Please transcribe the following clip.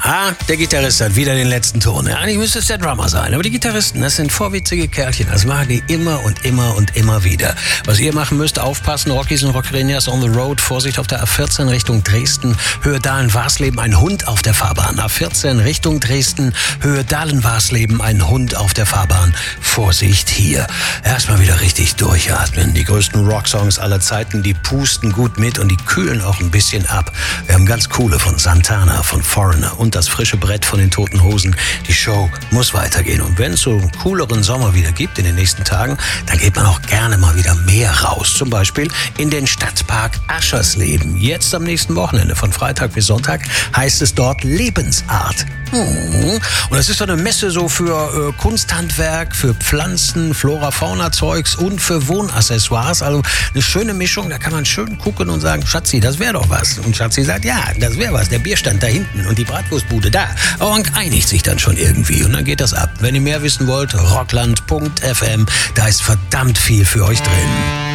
Der Gitarrist hat wieder den letzten Ton. Eigentlich müsste es der Drummer sein, aber die Gitarristen, das sind vorwitzige Kerlchen. Das machen die immer und immer und immer wieder. Was ihr machen müsst, aufpassen, Rockies und Rockerinas on the road, Vorsicht auf der A14 Richtung Dresden, Höhe Dahlen-Warsleben, ein Hund auf der Fahrbahn. A14 Richtung Dresden, Höhe Dahlen-Warsleben, ein Hund auf der Fahrbahn. Vorsicht hier. Erstmal wieder richtig durchatmen. Die größten Rocksongs aller Zeiten, die pusten gut mit und die kühlen auch ein bisschen ab. Wir haben ganz coole von Santana, von Foreigner und das frische Brett von den Toten Hosen. Die Show muss weitergehen. Und wenn es so einen cooleren Sommer wieder gibt in den nächsten Tagen, dann geht man auch gerne mal wieder mehr raus. Zum Beispiel in den Stadtpark Aschersleben. Jetzt am nächsten Wochenende, von Freitag bis Sonntag, heißt es dort Lebensart. Und das ist so eine Messe so für Kunsthandwerk, für Pflanzen, Flora-Fauna-Zeugs und für Wohnaccessoires. Also eine schöne Mischung, da kann man schön gucken und sagen, Schatzi, das wäre doch was. Und Schatzi sagt, ja, das wäre was. Der Bierstand da hinten und die Bratwurstbude da. Aber man einigt sich dann schon irgendwie und dann geht das ab. Wenn ihr mehr wissen wollt, rockland.fm, da ist verdammt viel für euch drin.